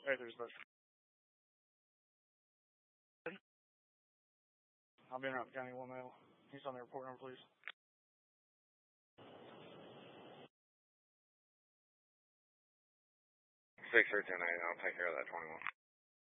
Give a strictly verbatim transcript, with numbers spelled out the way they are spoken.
Hey, there's the. I'll be in Round County, one male. He's on the report number, please. six or ten eight, I'll take care of that twenty-one.